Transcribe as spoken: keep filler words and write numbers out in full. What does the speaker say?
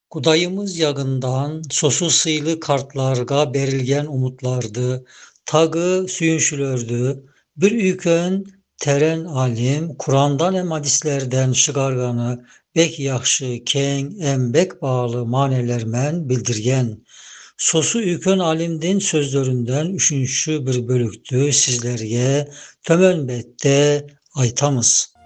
Kudayımız yagından sosu sıylı kartlarga berilgen umutlardı, tagı süyünçülördü. Bir ükön teren alim, Kur'an'dan hem hadislerden şıgarganı bek yaxşı, keng, em bek bağlı manelermen bildirgen. Sosu ükön alimdin sözlerinden üçüncü bir bölüktü sizlerge tömönbette aytamız.